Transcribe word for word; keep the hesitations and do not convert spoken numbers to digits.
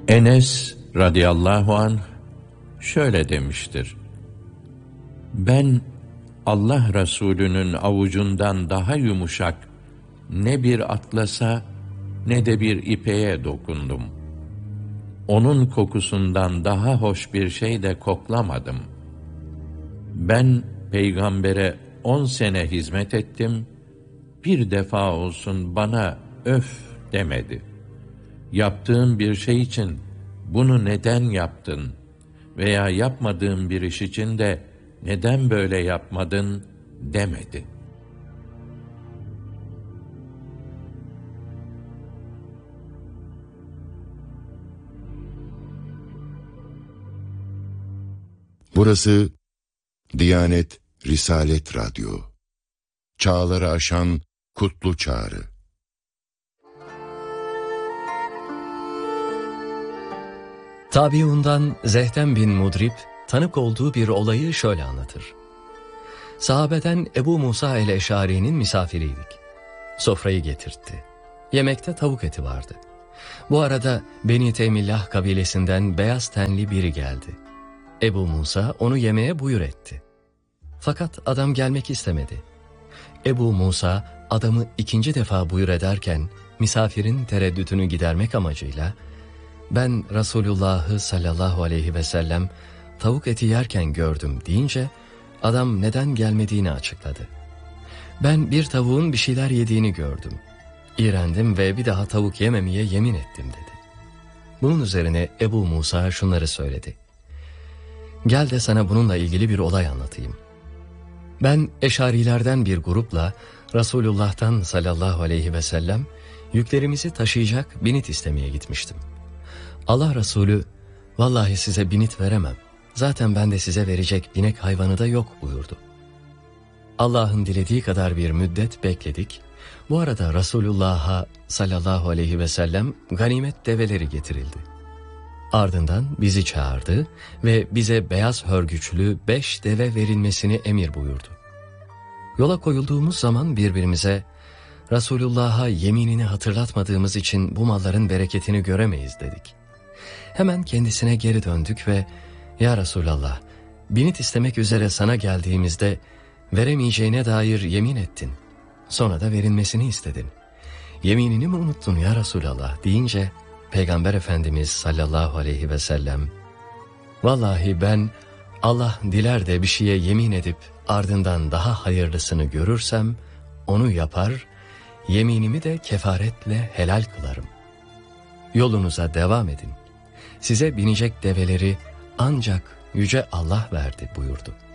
Enes radıyallahu anh şöyle demiştir: Ben Allah Resulü'nün avucundan daha yumuşak ne bir atlasa ne de bir ipeğe dokundum. Onun kokusundan daha hoş bir şey de koklamadım. Ben peygambere on sene hizmet ettim, bir defa olsun bana öf demedi. Yaptığım bir şey için bunu neden yaptın veya yapmadığım bir iş için de neden böyle yapmadın demedi. Burası Diyanet Risalet Radyo. Çağları aşan kutlu çağrı. Tabiundan Zehtem bin Mudrib tanık olduğu bir olayı şöyle anlatır. Sahabeden Ebu Musa el-Eşari'nin misafiriydik. Sofrayı getirtti. Yemekte tavuk eti vardı. Bu arada Beni Temillah kabilesinden beyaz tenli biri geldi. Ebu Musa onu yemeğe buyur etti. Fakat adam gelmek istemedi. Ebu Musa adamı ikinci defa buyur ederken misafirin tereddütünü gidermek amacıyla ben Resulullah'ı sallallahu aleyhi ve sellem tavuk eti yerken gördüm deyince adam neden gelmediğini açıkladı. Ben bir tavuğun bir şeyler yediğini gördüm. İğrendim ve bir daha tavuk yememeye yemin ettim dedi. Bunun üzerine Ebu Musa şunları söyledi. Gel de sana bununla ilgili bir olay anlatayım. Ben Eşarilerden bir grupla Resulullah'tan sallallahu aleyhi ve sellem yüklerimizi taşıyacak binit istemeye gitmiştim. Allah Resulü, vallahi size binit veremem. Zaten bende size verecek binek hayvanı da yok buyurdu. Allah'ın dilediği kadar bir müddet bekledik. Bu arada Resulullah'a sallallahu aleyhi ve sellem ganimet develeri getirildi. Ardından bizi çağırdı ve bize beyaz hörgüçlü beş deve verilmesini emir buyurdu. Yola koyulduğumuz zaman birbirimize Resulullah'a yeminini hatırlatmadığımız için bu malların bereketini göremeyiz dedik. Hemen kendisine geri döndük ve ya Resulallah, binit istemek üzere sana geldiğimizde veremeyeceğine dair yemin ettin. Sonra da verilmesini istedin. Yeminini mi unuttun ya Resulallah deyince Peygamber Efendimiz sallallahu aleyhi ve sellem vallahi ben Allah diler de bir şeye yemin edip ardından daha hayırlısını görürsem onu yapar, yeminimi de kefaretle helal kılarım. Yolunuza devam edin. Size binecek develeri ancak Yüce Allah verdi buyurdu.